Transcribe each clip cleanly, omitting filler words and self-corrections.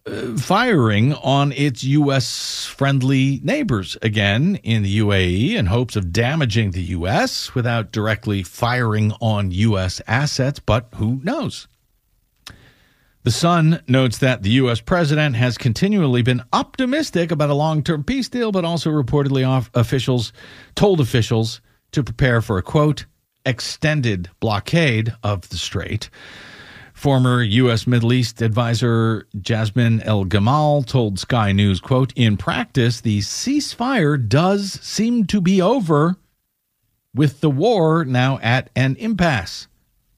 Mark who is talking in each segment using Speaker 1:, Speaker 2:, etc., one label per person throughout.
Speaker 1: firing on its U.S.-friendly neighbors again in the UAE in hopes of damaging the U.S. without directly firing on U.S. assets, but who knows? The Sun notes that the U.S. president has continually been optimistic about a long-term peace deal, but also reportedly told officials to prepare for a, quote, extended blockade of the strait. Former U.S. Middle East advisor Jasmine El-Gamal told Sky News, quote, in practice, the ceasefire does seem to be over, with the war now at an impasse.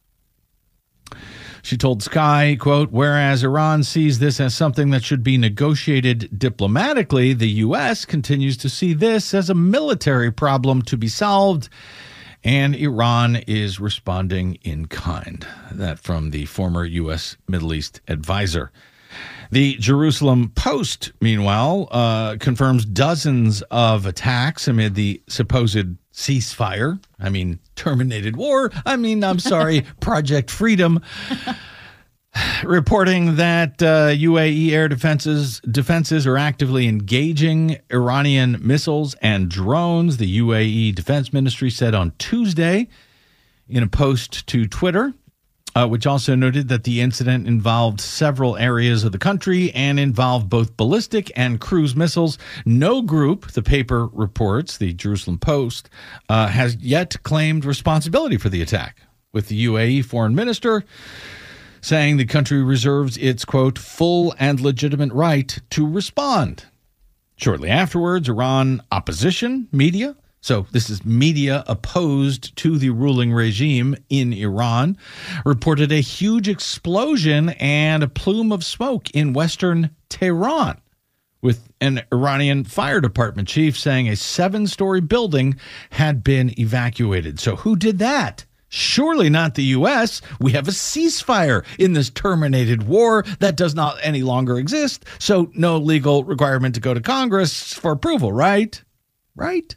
Speaker 1: She told Sky, quote, whereas Iran sees this as something that should be negotiated diplomatically, the U.S. continues to see this as a military problem to be solved, and Iran is responding in kind. That from the former U.S. Middle East advisor. The Jerusalem Post, meanwhile, confirms dozens of attacks amid the supposed ceasefire. Terminated war. Project Freedom. Reporting that UAE air defenses are actively engaging Iranian missiles and drones. The UAE Defense Ministry said on Tuesday in a post to Twitter, which also noted that the incident involved several areas of the country and involved both ballistic and cruise missiles. No group, the paper reports, the Jerusalem Post, has yet claimed responsibility for the attack, with the UAE foreign minister saying the country reserves its, quote, full and legitimate right to respond. Shortly afterwards, Iran opposition media, so this is media opposed to the ruling regime in Iran, reported a huge explosion and a plume of smoke in western Tehran, with an Iranian fire department chief saying a 7-story building had been evacuated. So who did that? Surely not the U.S. We have a ceasefire in this terminated war that does not any longer exist, so no legal requirement to go to Congress for approval, right? Right?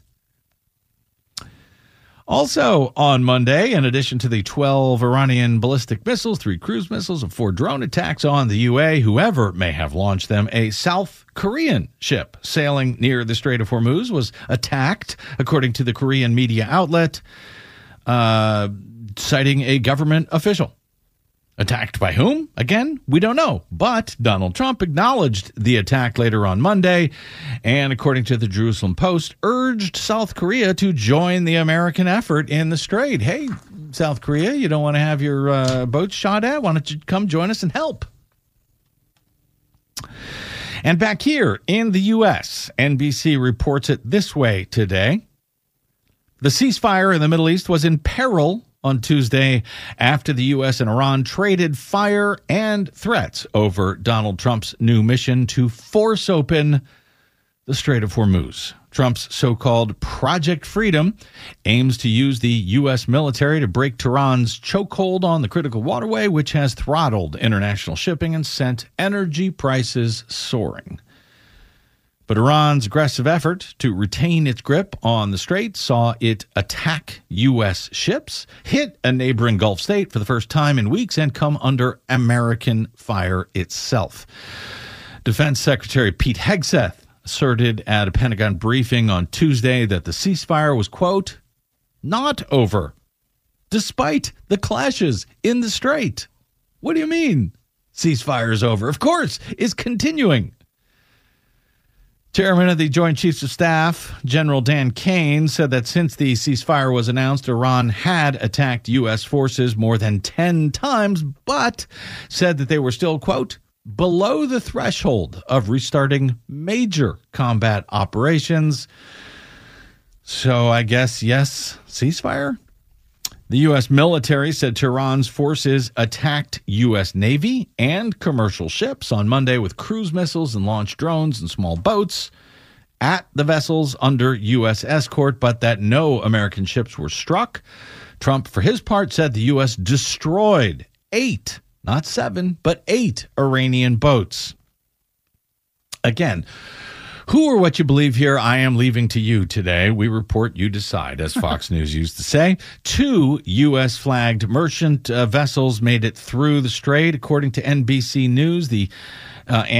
Speaker 1: Also on Monday, in addition to the 12 Iranian ballistic missiles, 3 cruise missiles, and 4 drone attacks on the UAE, whoever may have launched them, a South Korean ship sailing near the Strait of Hormuz was attacked, according to the Korean media outlet, citing a government official. Attacked by whom? Again, we don't know. But Donald Trump acknowledged the attack later on Monday, and according to the Jerusalem Post, urged South Korea to join the American effort in the strait. Hey, South Korea, you don't want to have your boats shot at? Why don't you come join us and help? And back here in the U.S., NBC reports it this way today. The ceasefire in the Middle East was in peril on Tuesday after the U.S. and Iran traded fire and threats over Donald Trump's new mission to force open the Strait of Hormuz. Trump's so-called Project Freedom aims to use the U.S. military to break Tehran's chokehold on the critical waterway, which has throttled international shipping and sent energy prices soaring. But Iran's aggressive effort to retain its grip on the strait saw it attack U.S. ships, hit a neighboring Gulf state for the first time in weeks, and come under American fire itself. Defense Secretary Pete Hegseth asserted at a Pentagon briefing on Tuesday that the ceasefire was, quote, not over, despite the clashes in the strait. What do you mean ceasefire is over? Of course, it's continuing. Chairman of the Joint Chiefs of Staff, General Dan Kane, said that since the ceasefire was announced, Iran had attacked U.S. forces more than 10 times, but said that they were still, quote, below the threshold of restarting major combat operations. So I guess, yes, ceasefire? The U.S. military said Tehran's forces attacked U.S. Navy and commercial ships on Monday with cruise missiles and launched drones and small boats at the vessels under U.S. escort, but that no American ships were struck. Trump, for his part, said the U.S. destroyed 8, not 7, but 8 Iranian boats. Again, who or what you believe here, I am leaving to you today. We report, you decide, as Fox News used to say. 2 U.S.-flagged merchant vessels made it through the strait, according to NBC News. The